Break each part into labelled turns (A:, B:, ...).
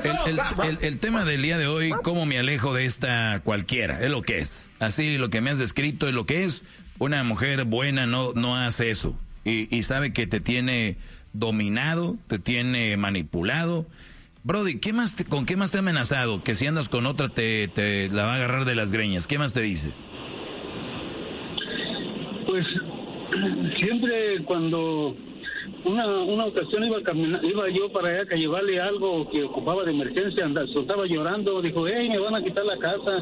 A: el tema del día de hoy, cómo me alejo de esta cualquiera, es lo que es. Así lo que me has descrito es lo que es. Una mujer buena no hace eso. Y sabe que te tiene dominado, te tiene manipulado. Brody, ¿con qué más te ha amenazado? Que si andas con otra te la va a agarrar de las greñas. ¿Qué más te dice?
B: Pues siempre cuando una ocasión iba yo para allá a llevarle algo que ocupaba de emergencia, estaba llorando, dijo, hey, me van a quitar la casa.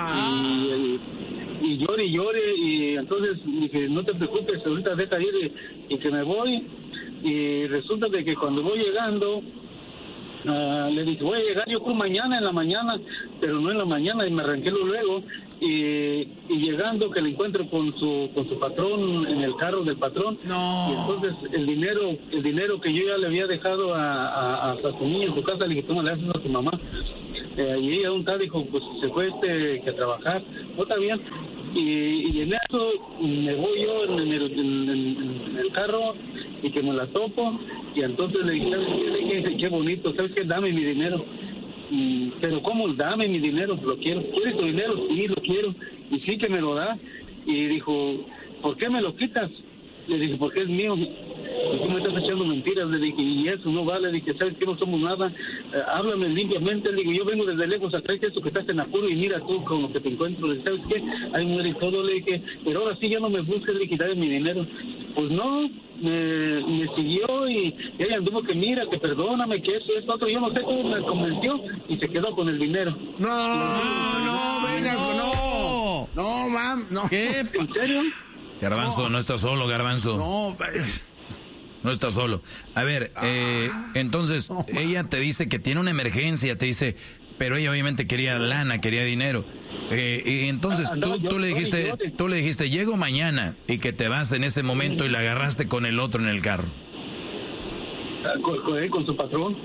B: Y llore, y entonces dije, no te preocupes, ahorita deja ir y que me voy. Y resulta de que cuando voy llegando, le dije, voy a llegar yo creo mañana en la mañana, pero no en la mañana, y me arranqué luego. Y llegando que le encuentro con su patrón en el carro del patrón.
C: No.
B: Y entonces el dinero que yo ya le había dejado a su niña en su casa, le dije, ¿cómo le haces a tu mamá? Y ella un tal dijo, pues se fue que a trabajar. No, está bien. Y en eso me voy yo en el carro y que me la topo. Y entonces le dije, qué bonito, ¿sabes qué? Dame mi dinero. Pero ¿cómo? Dame mi dinero, lo quiero. ¿Quieres tu dinero? Sí, lo quiero. Y sí que me lo da. Y dijo, ¿por qué me lo quitas? Le dije, porque es mío. Y tú me estás echando mentiras. Le dije, y eso no vale. Le dije, ¿sabes qué? No somos nada. Háblame limpiamente. Le digo, yo vengo desde lejos a traerte eso que estás en apuro y mira tú con lo que te encuentro. Le dije, ¿sabes qué? Ahí muere todo. Le dije, pero ahora sí ya no me busques. Le dije, dame mi dinero. Pues no, me siguió y ella anduvo que mira, que perdóname, que eso, esto, otro. Yo no sé cómo me convenció y se quedó con el dinero.
C: No, mam, no.
B: ¿Qué? ¿En serio?
A: Garbanzo, no estás solo, Garbanzo. No estás solo. A ver, entonces, ella te dice que tiene una emergencia, te dice, pero ella obviamente quería lana, quería dinero. Y entonces tú le dijiste, llego mañana, y que te vas en ese momento y la agarraste con el otro en el carro.
B: Con su patrón.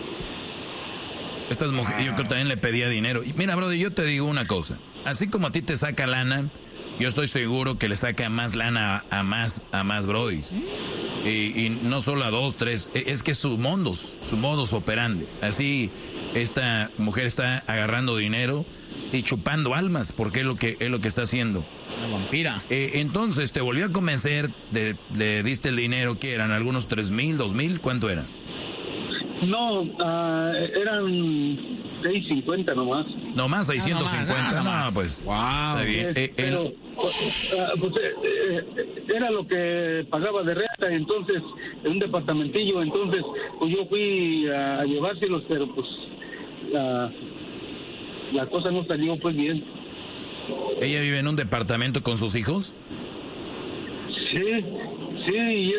A: Estas mujeres, yo creo que también le pedía dinero. Y mira, brother, yo te digo una cosa. Así como a ti te saca lana, yo estoy seguro que le saca más lana a más brodis. Y no solo a 2, 3, es que su modus operandi. Así esta mujer está agarrando dinero y chupando almas, porque es lo que está haciendo.
C: La vampira.
A: Entonces te volvió a convencer, le diste el dinero, ¿qué eran? ¿Algunos 3,000, 2,000? ¿Cuánto era?
B: No, eran 650 nomás.
A: ¿Nomás 650? No, pues.
C: Wow.
A: Está bien.
B: Pero, era lo que pagaba de renta, entonces, en un departamentillo. Entonces, pues yo fui a llevárselos, pero pues la cosa no salió pues bien.
A: ¿Ella vive en un departamento con sus hijos?
B: Sí, y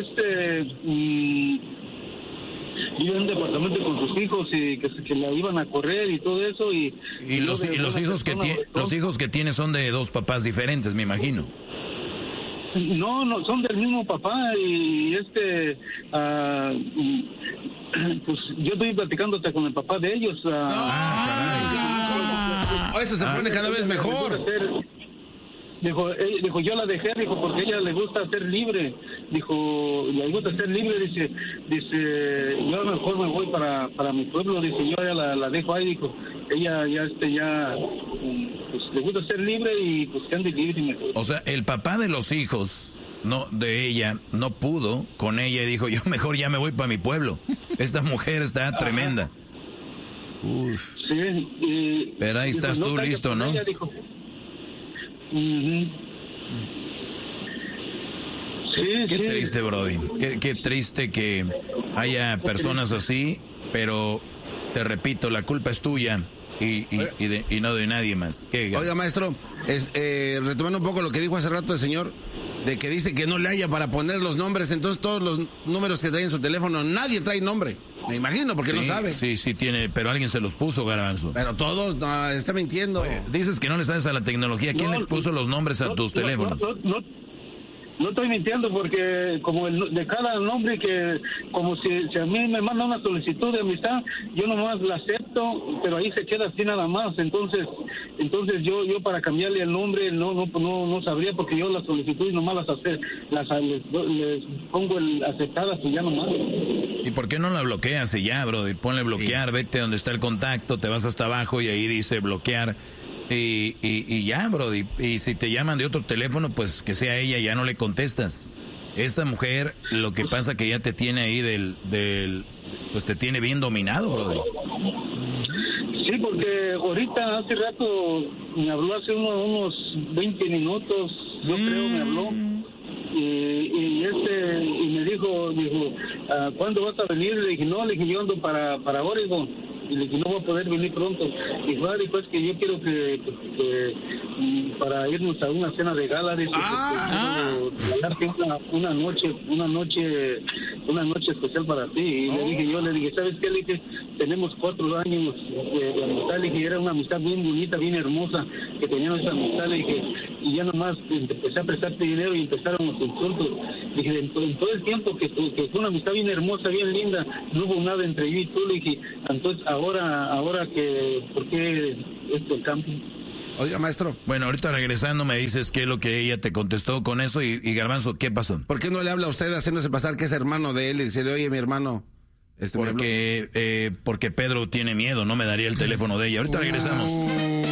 B: vive en un departamento con sus hijos y que la iban a correr y todo eso. Y
A: los hijos los hijos que tiene son de 2 papás diferentes, me imagino.
B: No, son del mismo papá y pues yo estoy platicando hasta con el papá de ellos.
C: Eso se pone cada vez mejor.
B: Dijo, yo la dejé, dijo, porque a ella le gusta ser libre. Dijo, le gusta ser libre, dice, yo a lo mejor me voy para mi pueblo, dice, yo ya la dejo ahí, dijo, ella pues le gusta ser libre y pues que ande libre mejor.
A: O sea, el papá de los hijos, de ella, no pudo con ella y dijo, yo mejor ya me voy para mi pueblo. Esta mujer está tremenda. Uf.
B: Sí.
A: Pero ahí estás tú listo, ¿no?
B: Ella dijo,
A: Qué triste, Brody. Qué triste que haya personas así, pero te repito, la culpa es tuya y no de nadie más.
C: Oiga, maestro, retomando un poco lo que dijo hace rato el señor, de que dice que no le haya para poner los nombres, entonces todos los números que trae en su teléfono, nadie trae nombre. Me imagino, porque no sabe.
A: Sí tiene, pero alguien se los puso, Garbanzo.
C: Pero todos, no, está mintiendo.
A: Dices que no le sabes a la tecnología. ¿Quién le puso los nombres a tus teléfonos?
B: No estoy mintiendo porque como de cada nombre que, como si a mí me manda una solicitud de amistad, yo nomás la acepto, pero ahí se queda así nada más. Entonces yo para cambiarle el nombre no sabría porque yo las solicitudes nomás les pongo el aceptadas y ya nomás.
A: ¿Y por qué no la bloqueas y ya, bro? Ponle bloquear, vete donde está el contacto, te vas hasta abajo y ahí dice bloquear. Y ya, bro, y si te llaman de otro teléfono, pues que sea ella, ya no le contestas. Esta mujer, lo que pasa que ya te tiene ahí pues te tiene bien dominado, bro.
B: Sí, porque ahorita hace rato me habló hace unos 20 minutos, yo creo me habló. Y me dijo, ¿cuándo vas a venir? Le dije, no, yo ando para Oregon. Y le dije, no voy a poder venir pronto. Y pues que yo quiero que para irnos a una cena de gala, dice, una noche especial para ti. Y le dije, ¿sabes qué? Le dije, tenemos 4 años de amistad. Le dije, era una amistad bien bonita, bien hermosa, que teníamos esa amistad. Le dije, y ya nomás empecé a prestarte dinero y empezaron los insultos. Le dije, en todo el tiempo que fue una amistad bien hermosa, bien linda, no hubo nada entre yo y tú. Le dije, entonces ahora que, ¿por qué el cambio?
C: Oiga, maestro.
A: Bueno, ahorita regresando me dices qué es lo que ella te contestó con eso y Garbanzo, ¿qué pasó?
C: ¿Por qué no le habla a usted haciéndose pasar que es hermano de él y decirle, oye, mi hermano?
A: Porque Pedro tiene miedo, no me daría el teléfono de ella. Ahorita regresamos.